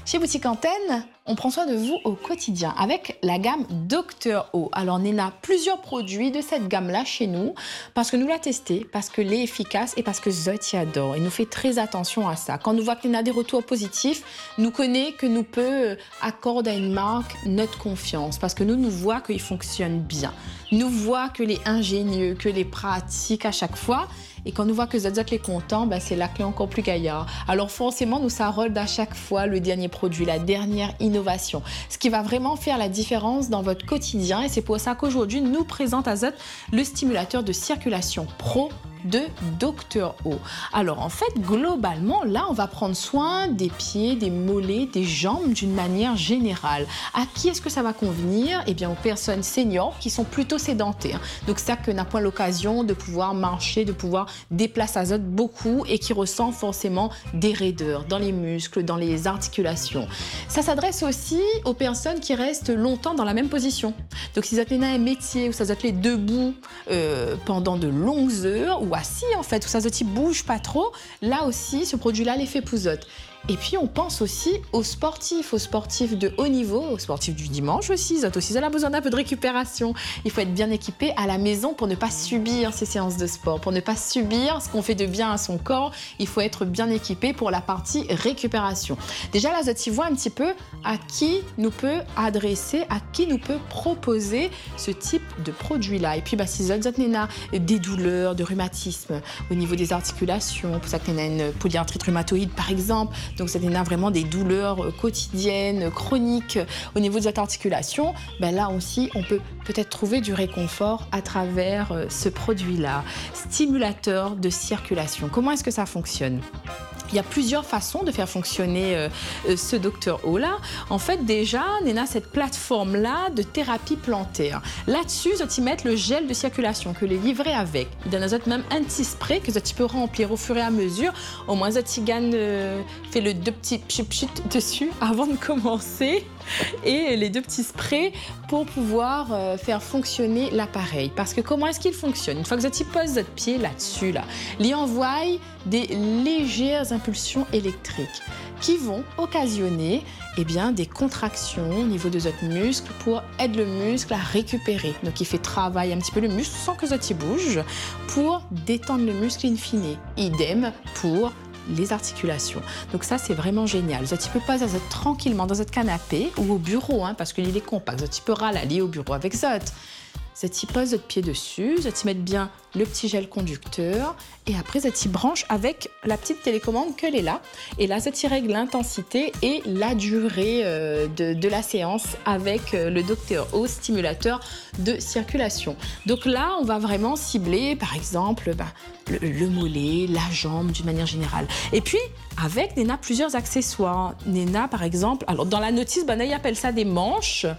Chez Boutique Antenne, on prend soin de vous au quotidien avec la gamme Dr O. Alors, Néna, plusieurs produits de cette gamme-là chez nous parce que nous l'a testé, parce que l'est efficace et parce que Zot y adore. Et nous fait très attention à ça. Quand nous voit que Néna a des retours positifs, nous connaît que nous peut accorder à une marque notre confiance parce que nous voit qu'il fonctionne bien. Nous voit que les ingénieux, que les pratiques à chaque fois. Et quand nous voit que Zot est content, c'est la clé encore plus gaillard. Alors forcément, nous ça rôde à chaque fois le dernier produit, la dernière innovation. Ce qui va vraiment faire la différence dans votre quotidien. Et c'est pour ça qu'aujourd'hui, nous présente à Zot le stimulateur de circulation Pro de Dr O. Alors en fait, globalement, là, on va prendre soin des pieds, des mollets, des jambes d'une manière générale. À qui est-ce que ça va convenir? Eh bien, aux personnes seniors qui sont plutôt sédentaires. Donc ça que n'a pas l'occasion de pouvoir marcher, de pouvoir déplacer à Zot beaucoup et qui ressent forcément des raideurs dans les muscles, dans les articulations. Ça s'adresse aussi aux personnes qui restent longtemps dans la même position. Donc si Zot a un métier où ça Zot est debout pendant de longues heures ou assis en fait, où ça Zot bouge pas trop, là aussi ce produit-là les fait pouzotte. Et puis on pense aussi aux sportifs de haut niveau, aux sportifs du dimanche aussi. Zot aussi, ça a besoin d'un peu de récupération. Il faut être bien équipé à la maison pour ne pas subir ces séances de sport, pour ne pas subir ce qu'on fait de bien à son corps. Il faut être bien équipé pour la partie récupération. Déjà là, Zot y voit un petit peu à qui nous peut adresser, à qui nous peut proposer ce type de produit-là. Et puis si Zot a des douleurs de rhumatisme au niveau des articulations, pour ça que a une polyarthrite rhumatoïde par exemple. Donc, ça a vraiment des douleurs quotidiennes, chroniques au niveau de cette articulation. Là aussi, on peut peut-être trouver du réconfort à travers ce produit-là. Stimulateur de circulation. Comment est-ce que ça fonctionne ? Il y a plusieurs façons de faire fonctionner ce Dr O-là. En fait, déjà, Néna, cette plateforme-là de thérapie plantaire. Là-dessus, Zot y met le gel de circulation que les livrés avec. Il donne à Zot même un petit spray que Zot y peut remplir au fur et à mesure. Au moins, Zot y gagne, fait le 2 petits pchit dessus avant de commencer. Et les 2 petits sprays pour pouvoir faire fonctionner l'appareil. Parce que comment est-ce qu'il fonctionne? Une fois que Zot y pose votre pied là-dessus, il envoie des légères impulsions électriques qui vont occasionner des contractions au niveau de votre muscle pour aider le muscle à récupérer. Donc il fait travailler un petit peu le muscle sans que Zot y bouge pour détendre le muscle in fine. Idem pour les articulations. Donc ça, c'est vraiment génial. Zot peut pas Zot tranquillement dans votre canapé ou au bureau, parce qu'il est compact. Zot peut râler au bureau avec Zot. Zot pose votre pied dessus, Zot met bien le petit gel conducteur et après Zot branche avec la petite télécommande qu'elle est là. Et là, Zot règle l'intensité et la durée de la séance avec le Dr O stimulateur de circulation. Donc là, on va vraiment cibler, par exemple, le mollet, la jambe d'une manière générale. Et puis, avec Néna, plusieurs accessoires. Néna, par exemple, alors dans la notice, il appelle ça des manches.